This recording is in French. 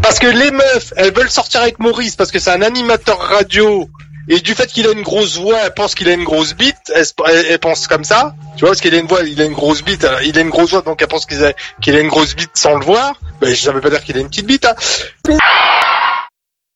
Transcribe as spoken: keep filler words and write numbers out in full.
Parce que les meufs, elles veulent sortir avec Maurice parce que c'est un animateur radio. Et du fait qu'il a une grosse voix, elle pense qu'il a une grosse bite, elle, elle, elle pense comme ça, tu vois, parce qu'il a une voix, il a une grosse bite, il a une grosse voix, donc elle pense qu'il a, qu'il a une grosse bite sans le voir. Ben, ça veut pas dire qu'il a une petite bite, hein.